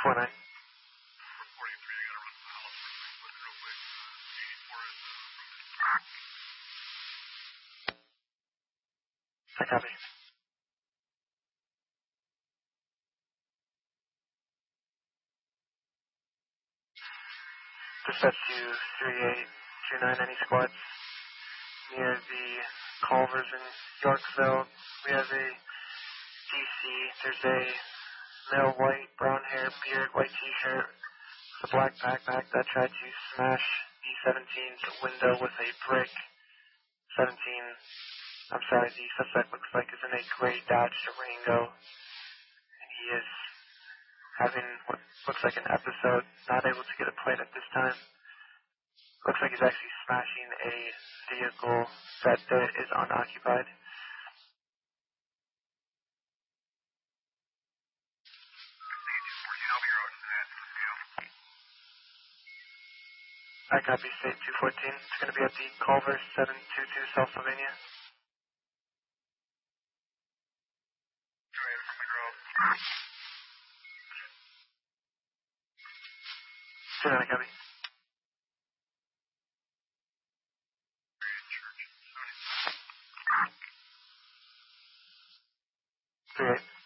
49. I copy. Dispatch to 3829, any squads near the Culvers in Yorkville. We have a DC. There's a male, white, brown hair, beard, white t-shirt, a black backpack that tried to smash the 17's window with a brick. 17, I'm sorry, the suspect looks like is in a gray Dodge Durango. And he is having what looks like an episode, not able to get a plate at this time. Looks like he's actually smashing a vehicle that is unoccupied. I copy state 214. It's going to be at the Culver 722 South Sylvania. I copy. Three eight.